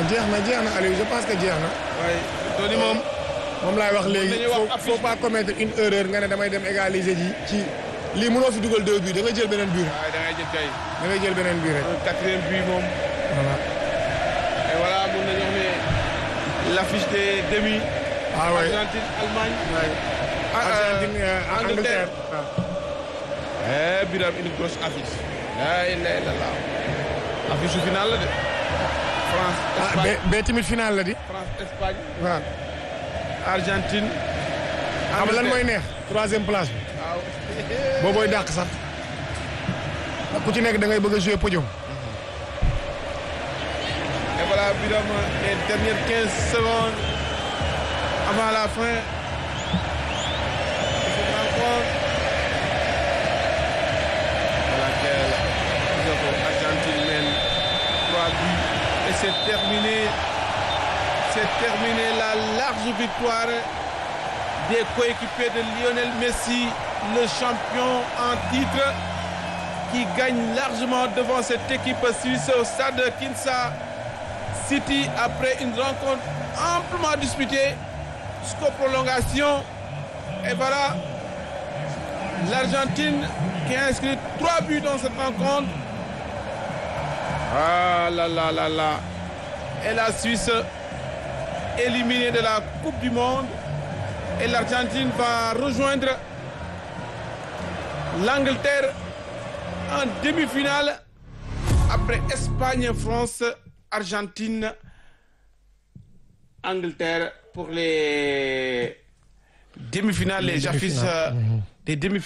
jeex na Aliou je pense que jeex na. waaye Tony moom. moom laay wax léegi faut pas commettre une erreur nga ne damay dem égaliser ji ci lii mënoo fi dugal 2 buts da nga jël beneen but. waaye da ngay jël kay. da ngay jël beneen but rek. un 4e but moom. voilà. et voilà mun nañu wax ne l'affiche des demi. ah oui Argentine Allemagne. Argentine Angleterre. Biram une grosse affiche. la ilaha illallah. affiche su finale la de. France Espagne ba tamit finale la di. France Espagne. waaw. Argentine. xam lan mooy neex 3e place bi. waaw. boobooy dàq sax. ku ci nekk da ngay bëgg a jouer podium. Et voilà Biram les dernières 15 secondes avant la fin de cette rencontre. À laquelle l'Argentine mène 3 buts et c'est terminé. C'est terminé la large victoire des coéquipiers de Lionel Messi, le champion en titre, qui gagne largement devant cette équipe suisse au stade Kinshasa City après une rencontre amplement disputée jusqu'aux prolongations. Et voilà l'Argentine qui a inscrit 3 buts dans cette rencontre. Ah là là là là. Et la Suisse éliminée de la Coupe du Monde. Et l'Argentine va rejoindre l'Angleterre en demi-finale après Espagne, France, Argentine, Angleterre pour les demi-finales, les affiches des demi-finales.